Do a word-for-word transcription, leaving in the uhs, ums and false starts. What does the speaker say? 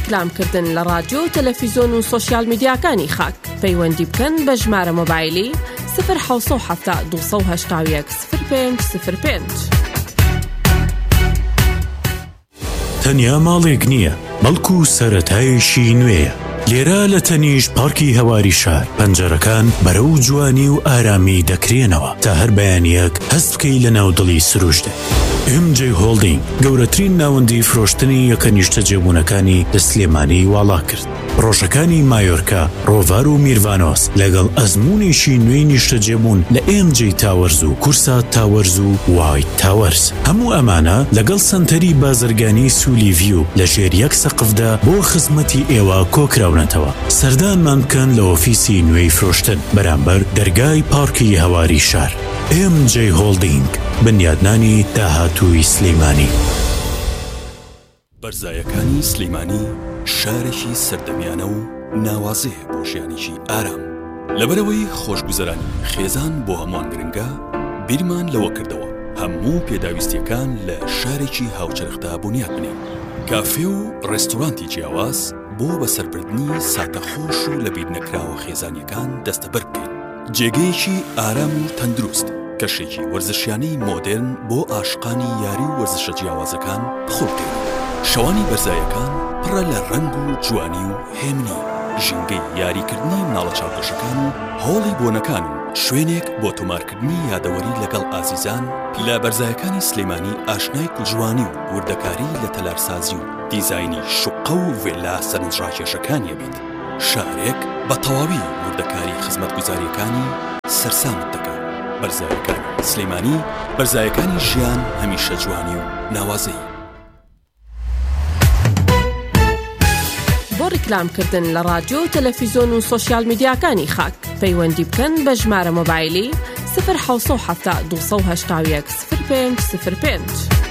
ڕێکلامکردن لە رادیۆ و تەلەڤیزۆن و سۆشیال میدیاکانی خاک پەیوەندی بکەن بە ژمارە مۆبایلی صفر حەوت هەفتا دوو سەد و هەشتا و یەک صفر پێنج صفر پێنج. تەنیا ماڵێک نییە، بەڵکو سەرەتایشی نوێیە. لێرە لە تەنیش پارکی هەواری شار پەنجەرەکان بەرەو جوانی و ئارامی دەکرێنەوە تا هەر بەیانیەک هەست بکەی لە ناودڵی سروشتێ. ئێم جێ هۆڵدینگ گەورەترین ناوەندی فرۆشتنی یەکە نیشتە جێبوونەکانی لە سلێمانی واڵا کرد. ڕۆژەکانی مایۆرکا، ڕۆڤار و میروانۆس لەگەڵ ئەزموونێکی نوێی نیشتە جێبوون لە ئێم جێ تاوەرز و کورسا تاوەرز و وایت تاوەرز. هەموو ئەمانە لەگەڵ سەنتەری بازرگانی سولی ڤیو لە ژێر یەک سەقفدا بۆ خزمەتی ئێوە کۆکراونەتەوە. سەردانمان بکەن لە ئۆفیسی نوێی فرۆشتن بەرامبەر دەرگای پارکی هەواری شار. ئێم جێ هۆڵدینگ، بنیادنانی داهاتووی سلێمانی. بەرزایەکانی سلێمانی شارێکی سەردەمیانە و ناوازەیە بۆ ژیانێکی ئارام. لەبەرەوەی خۆشگوزەرانی خێزان بۆ هەمووان گرنگە، بیرمان لەوە کردەوە هەموو پێداویستیەکان لە شارێکی هاوچەرخدا بنیاد بنێن. کافێ و ڕێستۆرانتی جیاواز بۆ بەسەربردنی ساتەخۆش و لە بیر نەکراوە خێزانیەکان دەستەبەر بکەین. جێگەیەکی ئارام و تەندروست، کەشێکی وەرزشیانەی مۆدێرن بۆ ئاشقانی یاری و وەرزشە جیاوازەکان بخۆڵکەین. شەوانی بەرزایەکان پڕە لە ڕەنگ و جوانی و هێمنی، ژینگەی یاریکردنی مناڵە چاوپۆشەکان و هۆڵی بۆنەکان و شوێنێک بۆ تۆمارکردنی یادەوەری لەگەڵ ئازیزان. لە بەرزایەکانی سلێمانی ئاشنای کوجوانی و وردەکاری لە تەلارسازی و دیزاینی شوقە و ڤێلا سەرنجڕاکێشەکانیە بێت. شارێک بە تەواوی وردەکاری خزمەتگوزاریەکانی سەرسامت دەکات. بەرزایەکانی سلێمانی، بەرزایەکانی ژیان هەمیشە جوانی و ناوازەی. بۆ ڕیکلامکردن لە رادیۆ و تەلەڤیزۆن و سۆشیال میدیاکانی خاک پەیوەندی بکەن بە ژمارە مۆبایلی صفر حەوت هەفتا دوو سەد و هەشتا و یەک صفر پێنج صفر پێنج.